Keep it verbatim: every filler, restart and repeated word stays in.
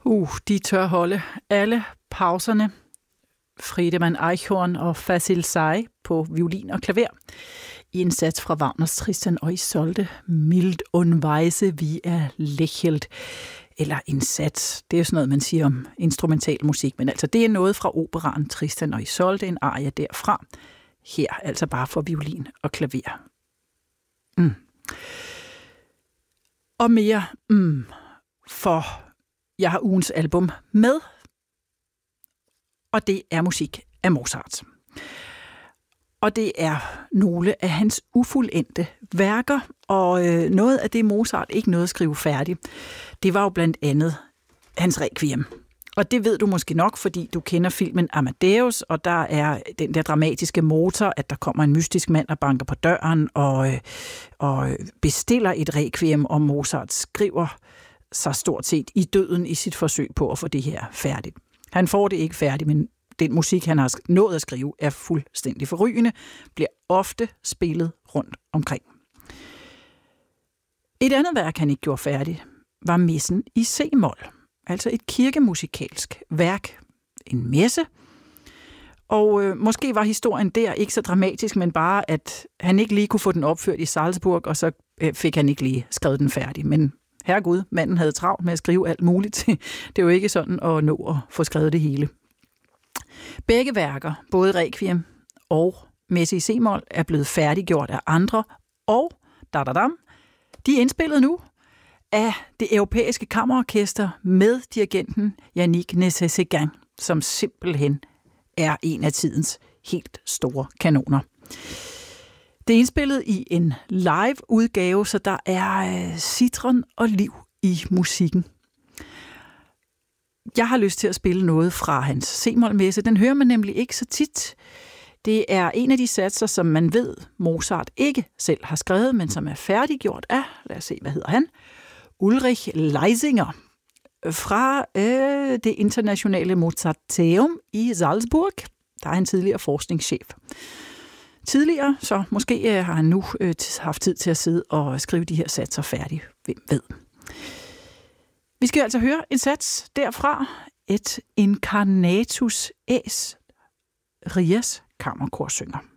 Uh, de tør holde alle pauserne. Friedemann Eichhorn og Fasil Say på violin og klaver. I en sats fra Wagners Tristan og Isolde, Mild und weise wie er lächelt. Eller en sats. Det er jo sådan noget, man siger om instrumental musik. Men altså, det er noget fra operaen Tristan og Isolde, en arie derfra. Her altså bare for violin og klaver. Mm. Og mere mm, for jeg har ugens album med, og det er musik af Mozart. Og det er nogle af hans ufuldendte værker, og øh, noget af det Mozart ikke nåede at skrive færdigt, det var jo blandt andet hans Requiem. Og det ved du måske nok, fordi du kender filmen Amadeus, og der er den der dramatiske motor, at der kommer en mystisk mand og banker på døren og, øh, og bestiller et Requiem, og Mozart skriver sig stort set i døden i sit forsøg på at få det her færdigt. Han får det ikke færdigt, men den musik, han har nået at skrive, er fuldstændig forrygende, bliver ofte spillet rundt omkring. Et andet værk, han ikke gjorde færdigt, var Messen i C-mol, altså et kirkemusikalsk værk, en messe. Og øh, måske var historien der ikke så dramatisk, men bare, at han ikke lige kunne få den opført i Salzburg, og så øh, fik han ikke lige skrevet den færdig. Men herregud, manden havde travlt med at skrive alt muligt. Det er jo ikke sådan at nå at få skrevet det hele. Begge værker, både Requiem og Messe i C-mol, er blevet færdiggjort af andre, og da-da-dam, de er indspillet nu af det europæiske kammerorkester med dirigenten Yannick Nézet-Séguin, som simpelthen er en af tidens helt store kanoner. Det er indspillet i en live-udgave, så der er citron og liv i musikken. Jeg har lyst til at spille noget fra hans C-mol-messe. Den hører man nemlig ikke så tit. Det er en af de satser, som man ved, Mozart ikke selv har skrevet, men som er færdiggjort af, lad os se, hvad hedder han? Ulrich Leisinger fra øh, det internationale Mozarteum i Salzburg. Der er han tidligere forskningschef. Tidligere, så måske øh, har han nu øh, haft tid til at sidde og skrive de her satser færdige. Hvem ved? Vi skal altså høre en sats derfra. Et Incarnatus Æs, Rias kammerkor synger.